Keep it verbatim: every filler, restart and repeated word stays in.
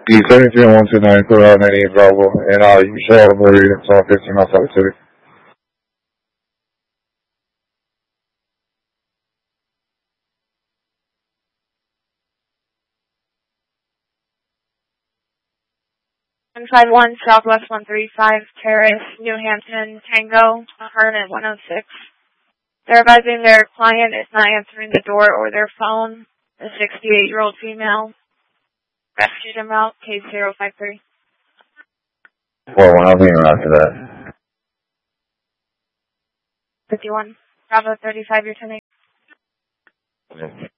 The seventeen one two nine, clear out ninety-eight Bravo, and uh, you show all the border units on fifteen miles out of the city. one five one Southwest one thirty-five Terrace, New Hampton, Tango, Harnett one oh six. They're advising their client is not answering the door or their phone. A sixty-eight-year-old female. Rescued him out, case zero five three. Well, when I'll be around after that. fifty-one. Bravo thirty-five, your ten eight. Yeah.